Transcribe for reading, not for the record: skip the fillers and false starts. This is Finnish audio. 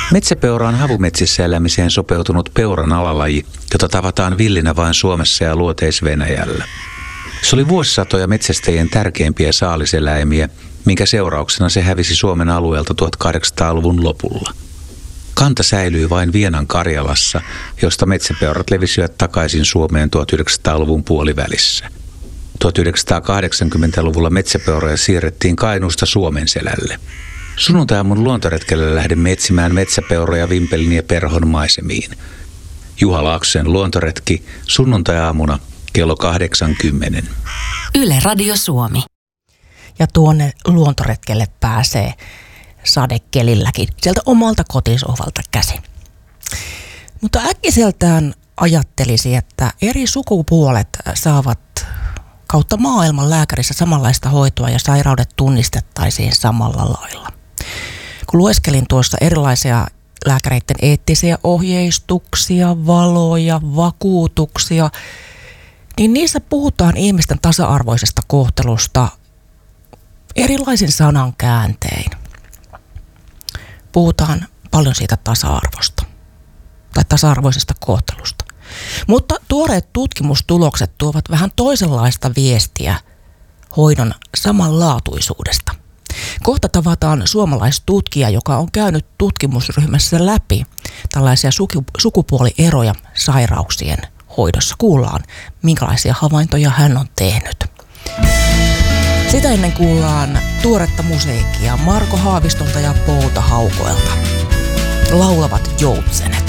Metsäpeura on havumetsissä elämiseen sopeutunut peuran alalaji, jota tavataan villinä vain Suomessa ja Luoteis-Venäjällä. Se oli vuosisatoja metsästäjien tärkeimpiä saaliseläimiä, minkä seurauksena se hävisi Suomen alueelta 1800-luvun lopulla. Kanta säilyi vain Vienan Karjalassa, josta metsäpeurat levisivät takaisin Suomeen 1900-luvun puolivälissä. 1980-luvulla metsäpeuroja siirrettiin Kainuusta Suomenselälle. Sunnuntai-aamun luontoretkelle lähdemme etsimään metsäpeuroja Vimpelin ja Perhon maisemiin. Juha Laaksosen luontoretki sunnuntai-aamuna kello 8:10. Yle Radio Suomi. Ja tuonne luontoretkelle pääsee sadekelilläkin sieltä omalta kotisohvalta käsin. Mutta äkkiseltään ajattelisi, että eri sukupuolet saavat kautta maailman lääkärissä samanlaista hoitoa ja sairaudet tunnistettaisiin samalla lailla. Kun lueskelin tuossa erilaisia lääkäreiden eettisiä ohjeistuksia, valoja, vakuutuksia, niin niissä puhutaan ihmisten tasa-arvoisesta kohtelusta erilaisin sanankääntein. Puhutaan paljon siitä tasa-arvosta tai tasa-arvoisesta kohtelusta. Mutta tuoreet tutkimustulokset tuovat vähän toisenlaista viestiä hoidon samanlaatuisuudesta. Kohta tavataan suomalaistutkija, joka on käynyt tutkimusryhmässä läpi tällaisia sukupuolieroja sairauksien hoidossa. Kuullaan, minkälaisia havaintoja hän on tehnyt. Sitä ennen kuullaan tuoretta musiikkia Marko Haavistolta ja Pouta Haukoelta. Laulavat joutsenet.